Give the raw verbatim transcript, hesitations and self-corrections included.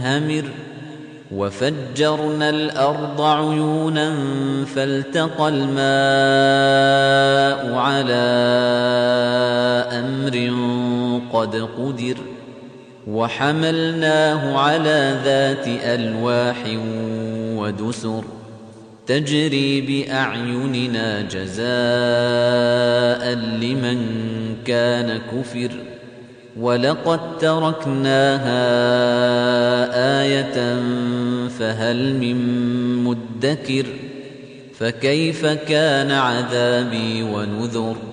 مُنْهَمِرٍ وَفَجَّرْنَا الْأَرْضَ عُيُونًا فَالْتَقَى الْمَاءُ عَلَىٰ أَمْرٍ قَدْ قُدِرَ وَحَمَلْنَاهُ عَلَىٰ ذَاتِ أَلْوَاحٍ وَدُسُرٍ تَجْرِي بِأَعْيُنِنَا جَزَاءً لِمَن كَانَ كُفِرَ وَلَقَدْ تَرَكْنَاهَا آيَةً فَهَلْ مِن مُّدَّكِرٍ فَكَيْفَ كَانَ عَذَابِي وَنُذُرِ